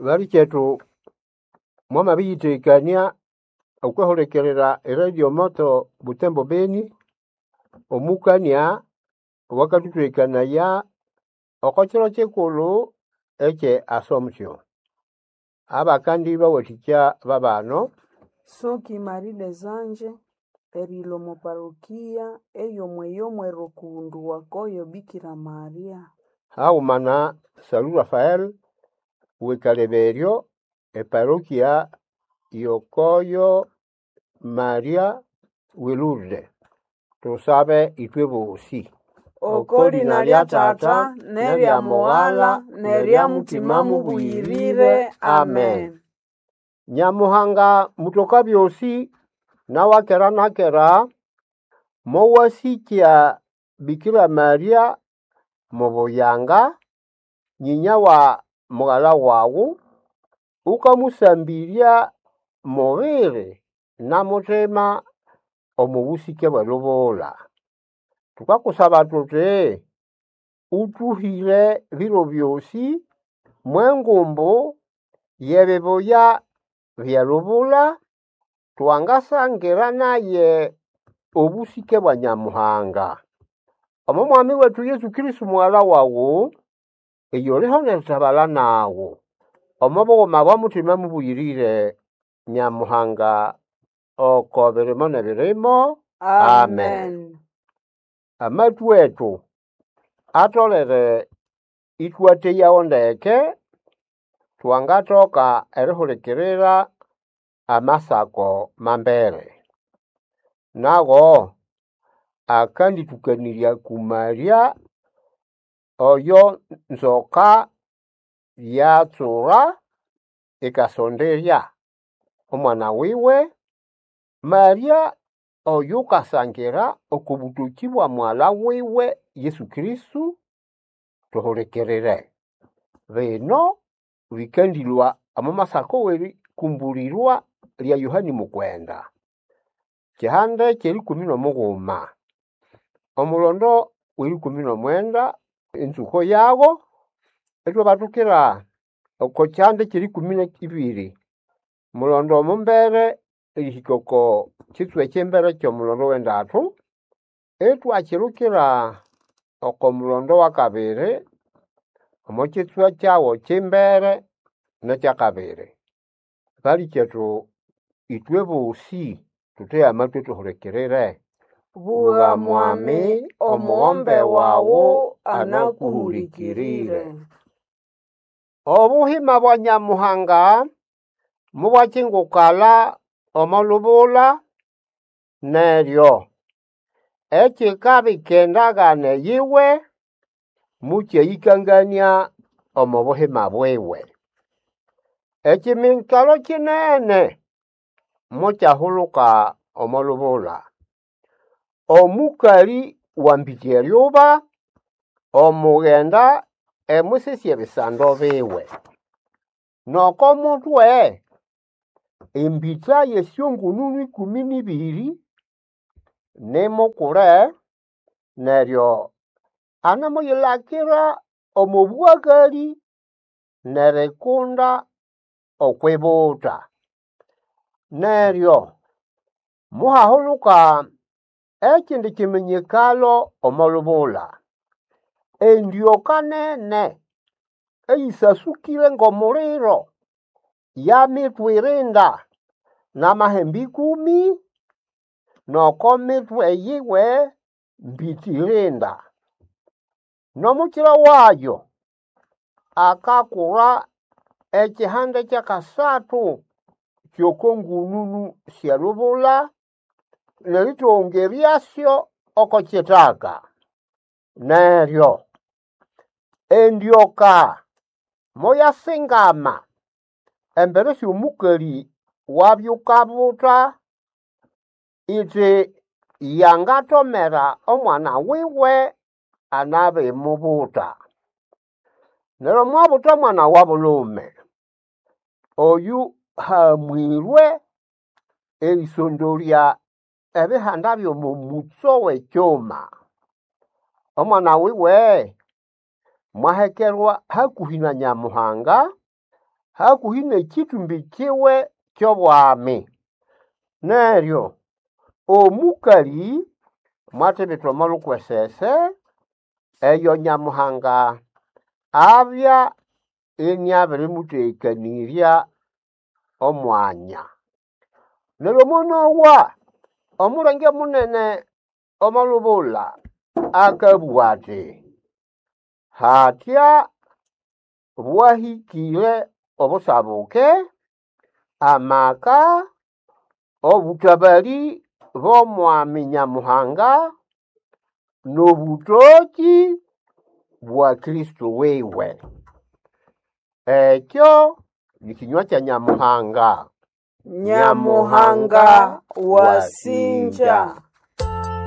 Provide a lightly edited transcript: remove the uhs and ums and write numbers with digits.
bali chetu mwama biyitekania okweholekerera Radio Moto Butembo Beni omukania wakatutwekanaya okochiro chekulu eche Assumption abakandi baweticha babano Soki Marie des Anges erilo moparokia eyomwe rokundu wakoyo Bikira Maria haumana Salu Rafael wekaleberio parokia yokoyo Maria Wilurde tusabe itwebosi okoli nalia tata neria moala neria mutimamu buyirire amen. Nyamuhanga mutoka byosi na wakera mowasikia Bikira Maria moboyanga nyinya wa mugala wawu ukamusambiria mobere na mutema omubusike bwelobola tukakusaba tute utuhire biro byosi mwengumbu yebeboya byalubula twangasangera naye obusike bwa Nyamuhanga omwami wetu Yesu Kristo mwala wawu eyoleho netabala nawo omuboma bwa mutima mubuyirire Nyamuhanga okobirimo nebirimo amen. Amatu wetu atolere itwate yaondeke twangatoka erihulikirira amasako mambere nago akandi tukaniria kumaria oyo nzoka yatsura ikasonderia omwana wiwe Maria oyo kasangira okubutuki bwa mwala wiwe Yesu Kristu tuhulikirire bino bikandilwa amamasako weri kumbulirwa lya Yohani mukwenda kihande kiri 11 omulondo weri 19 enzuko yago etwa batukira okochande kiri 12 mulondo omumbere ihikoko kitwe chembere kyo mulondo wendatu etwa kirukira okomulondo wakabere omokitwa kyawo chimbere na kyakabere bali chetu itwebosi tute amatwe tuhulekerere buga mwami omuombe wawo anakuhulikirire obuhima bwa Nyamuhanga mubwachingukala omolubula neryo ekikabikendagane yiwe mukyeyikangania omubuhima bwewe ekiminkalo kinene mukyahuluka omolubula omukali wambityeryuba omugenda emusisye bisando biwe noko mutwe imbita yesyongununu 12 nemukule neryo anamuyilakira omubwagali nerekunda okwebuta neryo muhahuluka ekindi kiminyikalo omolubula endyoka nene eyisasukire ngomuliro yamitwe 9 namahembe 10 noko mitwe yiwe mbiti 9 nomukira wayo akakura ekihande kyakasatu kyokongununu syalubula neritongeryasyo okochitaka neryo endyoka moyasingama embere syomukali wabyukabuta iti yangatomera omwana wiwe anabe mubuta neryo mwabuta mwana wabulume oyu hamwirwe erisondolya ebihanda byomumutso wekyoma omwana wiwe mwahekerwa hakuhi na Nyamuhanga hakuhine chitumbi chiwe kyobwami. Neryo omukali mwatebetwa malukwesese eyo Nyamuhanga abya enyabere mutekanirya omwanya. Neryo monowa omulenge munene omalubula akabwate hatya bwahikire obusabuke amaka obutabali bw'omwami Nyamuhanga n'obutoki bwa Kristo wewe. Ekyo nikinywa kya Nyamuhanga. Nyamuhanga wasinja.